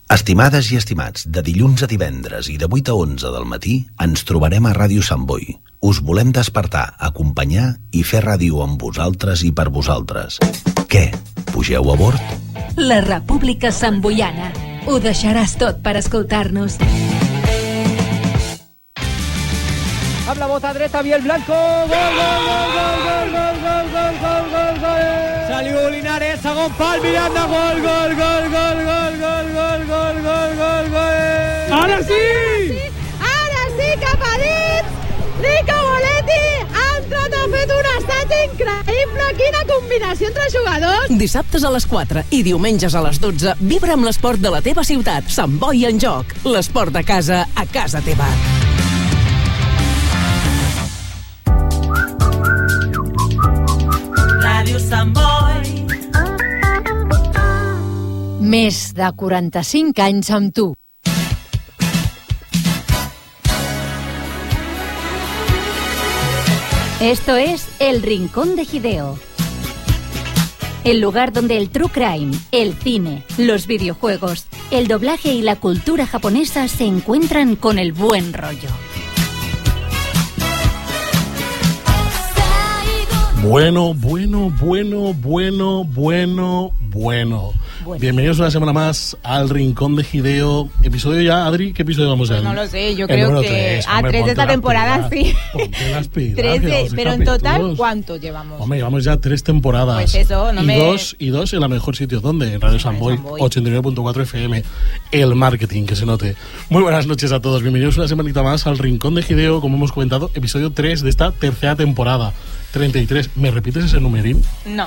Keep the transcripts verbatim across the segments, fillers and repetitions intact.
Estimades i estimats, de dilluns a divendres i de vuit a onze del matí ens trobarem a Ràdio Sant Boi. Us volem despertar, acompanyar i fer ràdio amb vosaltres i per vosaltres. Què? Pugeu a bord? La República Santboiana. Ho deixaràs tot per escoltar-nos. Amb la bota dreta, Biel Blanco. Gol, gol, gol, gol, gol, gol, gol, gol, gol, gol, gol. Salió Linares, segon pal, Miranda, gol, gol, gol, gol, gol, gol, gol, gol, gol, gol, gol. Ara sí! Ara sí, cap a dins! Nico Boletti ha entrat, ha fet un assaig increïble. Quina combinació entre jugadors. Dissabtes a les quatre i diumenges a les dotze vibra amb l'esport de la teva ciutat. Sant Boi en joc. L'esport de casa a casa teva. Ràdio Sant Boi. Més de quaranta-cinc anys amb tu. Esto es El Rincón de Hideo. El lugar donde el true crime, el cine, los videojuegos, el doblaje y la cultura japonesa se encuentran con el buen rollo. Bueno, bueno, bueno, bueno, bueno, bueno. Bueno. Bienvenidos una semana más al Rincón de Hideo. Episodio ya, Adri, ¿qué episodio vamos a ver? No lo sé, yo creo que tres, a tres de esta temporada sí. Tres de, pero en total, ¿cuánto llevamos? Hombre, llevamos ya tres temporadas. Pues eso, no y me... Dos, y dos en la mejor sitio, ¿dónde? En Radio San Boi, ochenta y nueve punto cuatro F M. El marketing, que se note. Muy buenas noches a todos. Bienvenidos una semanita más al Rincón de Hideo, como hemos comentado, episodio tres de esta tercera temporada. treinta y tres. ¿Me repites ese numerín? No.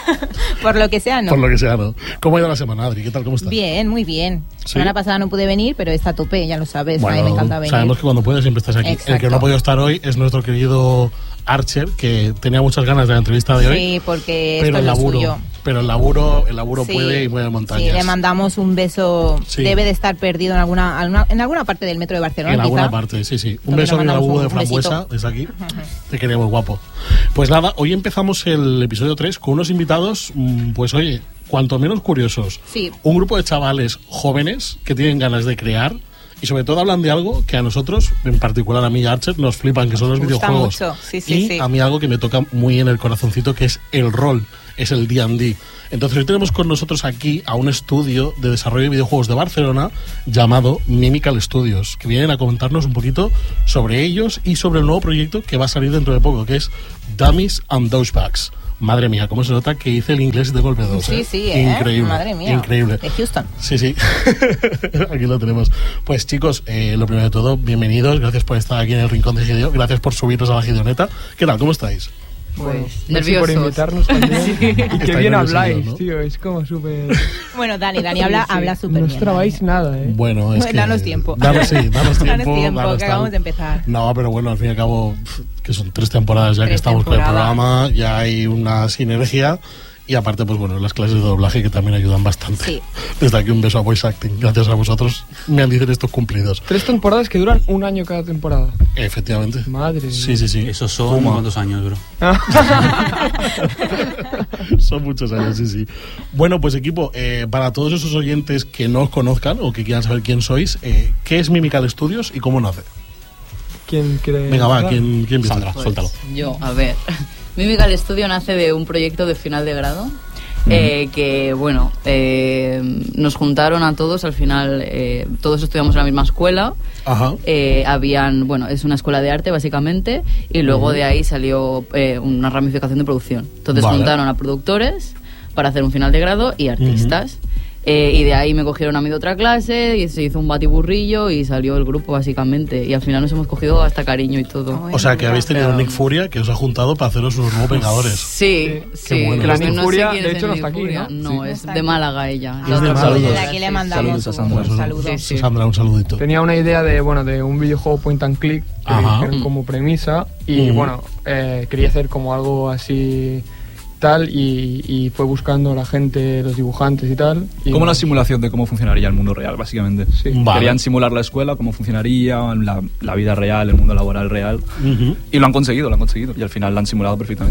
Por lo que sea, no. Por lo que sea, no. ¿Cómo ha ido la semana, Adri? ¿Qué tal? ¿Cómo estás? Bien, muy bien. La ¿Sí? semana pasada no pude venir, pero está a tope, ya lo sabes. Bueno, a mí me encanta venir. Sabemos que cuando puedes siempre estás aquí. Exacto. El que no ha podido estar hoy es nuestro querido Archer, que tenía muchas ganas de la entrevista de hoy. Sí, porque pero esto el es lo laburo, suyo. Pero el laburo, el laburo Sí. puede y mueve montañas. Sí, le mandamos un beso. Sí. Debe de estar perdido en alguna, alguna en alguna parte del metro de Barcelona. En quizá. alguna parte, sí, sí. Un Entonces beso le y una mandamos bubu de un besito. frambuesa desde aquí. Te queremos, guapo. Pues nada, hoy empezamos el episodio tres con unos invitados, pues oye, cuanto menos curiosos. Sí. Un grupo de chavales jóvenes que tienen ganas de crear y sobre todo hablan de algo que a nosotros, en particular a mí y a Archer, nos flipan, que son los Nos gusta videojuegos. mucho. Sí, sí, y sí. a mí algo que me toca muy en el corazoncito, que es el rol, es el D and D. Entonces hoy tenemos con nosotros aquí a un estudio de desarrollo de videojuegos de Barcelona llamado Mimical Studios, que vienen a comentarnos un poquito sobre ellos y sobre el nuevo proyecto que va a salir dentro de poco, que es Dummies and Douchebags. Madre mía, cómo se nota que hice el inglés de golpe dos. Sí, ¿eh? sí, ¿eh? Increíble. Madre mía. Increíble. De Houston. Sí, sí. Aquí lo tenemos. Pues chicos, eh, lo primero de todo, bienvenidos. Gracias por estar aquí en el Rincón de Hideo. Gracias por subiros a la Gideoneta. ¿Qué tal? ¿Cómo estáis? Pues nerviosos por invitarnos también. Sí. Y que Estáis bien nerviosos, habláis, ¿no? tío. Es como súper... Bueno, Dani, Dani habla, Sí, sí. habla súper No bien. os trabáis nada, ¿eh? Bueno, es que... Danos tiempo. Danos, sí, danos tiempo. Danos tiempo, danos que tal. acabamos de empezar. No, pero bueno, al fin y al cabo, pf, que son tres temporadas ya Tres que estamos con el temporadas. programa, ya hay una sinergia. Y aparte, pues bueno, las clases de doblaje que también ayudan bastante. Sí. Desde aquí un beso a Voice Acting. Gracias a vosotros. Me han dicho estos cumplidos. Tres temporadas que duran un año cada temporada. Efectivamente. Madre mía. Sí, sí, sí. Esos son cuántos años, bro. Son muchos años, sí, sí. Bueno, pues equipo, eh, para todos esos oyentes que no os conozcan o que quieran saber quién sois, eh, ¿qué es Mimical Studios y cómo nace? ¿Quién cree? Venga, va, ¿quién, quién empieza? Sandra, Pues, suéltalo. Yo, a ver. Mimical Studio nace de un proyecto de final de grado. Eh, que bueno, eh, nos juntaron a todos, al final eh, todos estudiamos en la misma escuela. Ajá. Eh, habían, bueno, es una escuela de arte básicamente, y luego Uh-huh. de ahí salió eh, una ramificación de producción. Entonces Vale. juntaron a productores para hacer un final de grado y artistas. Eh, y de ahí me cogieron a mí de otra clase y se hizo un batiburrillo y salió el grupo básicamente, y al final nos hemos cogido hasta cariño y todo. O sea, que habéis tenido Pero- un Nick Furia que os ha juntado para haceros unos nuevos Vengadores. Sí, Sí. sí. Qué bueno. Que la Yo Nick no Furia, sé quién de es hecho, el no Nick está aquí, Furia. ¿no? No, Sí. es de Málaga ella. Ah, Es de pues Málaga. desde aquí le mandamos Saludos a Sandra. un saludo. Sí, sí. Sandra, un saludito. Tenía una idea de, bueno, de un videojuego point and click que le Ajá. dijeron como premisa y Ujú. bueno, eh, quería hacer como algo así tal y, y fue buscando a la gente, los dibujantes y tal. Y Como una simulación de cómo funcionaría el mundo real, básicamente. Sí. Vale. Querían simular la escuela, cómo funcionaría, la, la vida real, el mundo laboral real. Ujú. Y lo han conseguido, lo han conseguido. Y al final lo han simulado perfectamente.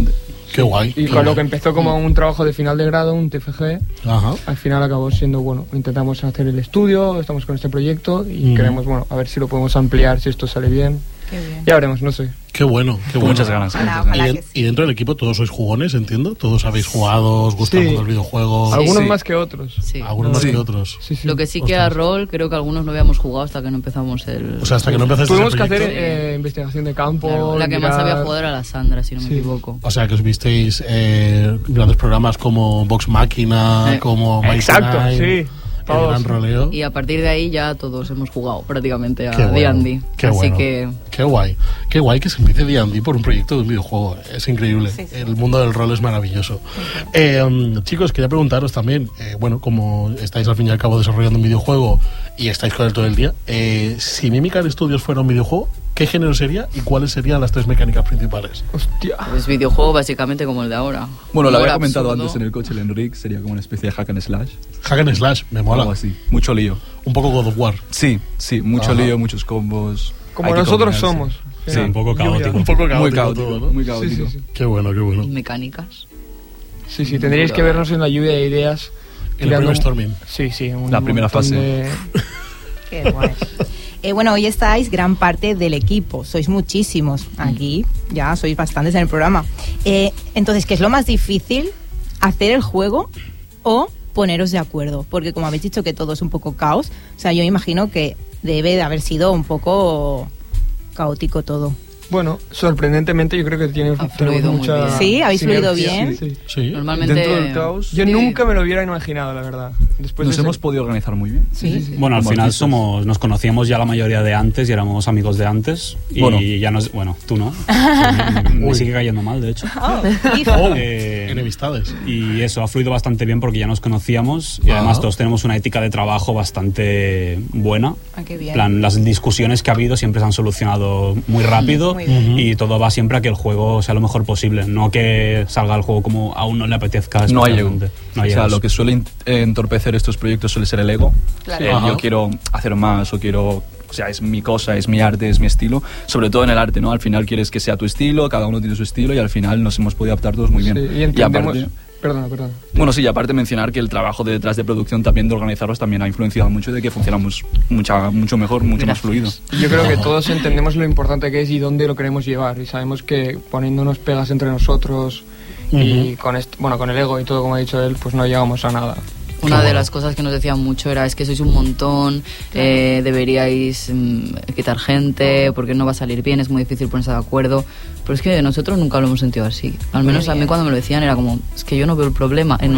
Qué guay. Y qué con lo guay. que empezó como un trabajo de final de grado, un T F G, Ajá. al final acabó siendo, bueno, intentamos hacer el estudio, estamos con este proyecto y Mm. queremos, bueno, a ver si lo podemos ampliar, si esto sale bien. Qué bien. Ya veremos, no sé. Qué bueno, qué bueno. Muchas ganas. Ojalá, Y, ojalá en- que sí. y dentro del equipo todos sois jugones, entiendo. Todos habéis jugado, os gustan Sí. los videojuegos. Algunos sí. más que otros. Sí. Algunos más Sí. que otros. Sí, sí. Lo que sí que a Ostras. rol, creo que algunos no habíamos jugado hasta que no empezamos el... O sea, hasta que no empezaste Tuvimos ese que hacer proyecto. eh, investigación de campo. Claro, la que más mirar- había jugado era la Sandra, si no me Sí. equivoco. O sea, que os visteis eh, grandes programas como Vox Máquina, Eh. como Mighty Exacto, Nine, sí. El Todos. Gran Roleo. Y a partir de ahí ya todos hemos jugado prácticamente a Qué bueno, D and D. qué Así bueno. que Qué guay. Qué guay que se empiece D and D por un proyecto de un videojuego. Es increíble. Sí, sí. El mundo del rol es maravilloso. Eh, um, chicos, quería preguntaros también, eh, bueno, como estáis al fin y al cabo desarrollando un videojuego y estáis con él todo el día, eh, si Mimical Studios fuera un videojuego, ¿qué género sería y cuáles serían las tres mecánicas principales? Hostia. es videojuego básicamente como el de ahora. Bueno, lo había Humor comentado absurdo. antes en el coche, el Enric, sería como una especie de hack and slash. Hack and Slash, me mola. Algo así. Mucho lío. Un poco God of War. Sí, sí, mucho Ajá. lío, muchos combos. Como Hay que nosotros combinarse. somos. Sí, un poco Lluvia. caótico. Un poco caótico Muy caótico, todo, ¿no? muy Sí, caótico. sí, sí. Qué bueno, qué bueno. Y mecánicas. Sí, sí, tendríais que vernos en la lluvia de ideas. El creando- brainstorming. Sí, sí. un La primera montón fase. de- Qué guay. Eh, bueno, hoy estáis gran parte del equipo, sois muchísimos aquí, ya sois bastantes en el programa. Eh, entonces, ¿qué es lo más difícil? ¿Hacer el juego o poneros de acuerdo? Porque como habéis dicho que todo es un poco caos, o sea, yo imagino que debe de haber sido un poco caótico todo. Bueno, sorprendentemente yo creo que tiene Ha tenemos fluido muy mucha bien. Sí, habéis fluido sinergia. bien. Sí, sí. Sí. Normalmente... Dentro del caos, Yo Sí. nunca me lo hubiera imaginado, la verdad. Después nos de hemos ese- podido organizar muy bien. Sí. Bueno, al Como final artistas. somos, nos conocíamos ya la mayoría de antes y éramos amigos de antes. Y Bueno. ya nos. Bueno, tú no. Me sigue cayendo mal, de hecho. Oh, hijo. Oh, Eh, enemistades. Y eso ha fluido bastante bien porque ya nos conocíamos y Ajá. además todos tenemos una ética de trabajo bastante buena. Ah, qué bien. En plan, las discusiones que ha habido siempre se han solucionado muy rápido Muy bien. y todo va siempre a que el juego sea lo mejor posible, no que salga el juego como a uno le apetezca. No hay ego. especialmente. No hay o sea, egos. lo que suele in- eh, entorpecer estos proyectos suele ser el ego. Claro. El Ajá. yo quiero hacer más o quiero... O sea, es mi cosa, es mi arte, es mi estilo. Sobre todo en el arte, ¿no? Al final quieres que sea tu estilo, cada uno tiene su estilo y al final nos hemos podido adaptar todos muy bien. Sí, y entendemos... aparte, Perdona, perdona. bueno, sí, y aparte mencionar que el trabajo de detrás de producción también de organizarlos también ha influenciado mucho de que funcionamos mucha, mucho mejor, mucho más fluido. Yo creo que todos entendemos lo importante que es y dónde lo queremos llevar. Y sabemos que poniéndonos pegas entre nosotros y con esto, bueno, con el ego y todo, como ha dicho él, pues no llegamos a nada. Una de las cosas que nos decían mucho era es que sois un montón, eh, deberíais mm, quitar gente porque no va a salir bien, es muy difícil ponerse de acuerdo. Pero es que nosotros nunca lo hemos sentido así. Al menos a mí cuando me lo decían era como, es que yo no veo el problema en